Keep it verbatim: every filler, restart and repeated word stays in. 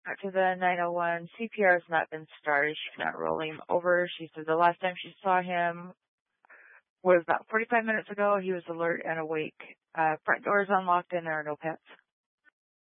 Back to the nine one one, C P R has not been started. She cannot roll him over. She said the last time she saw him was about forty-five minutes ago. He was alert and awake. Uh, front door is unlocked and there are no pets.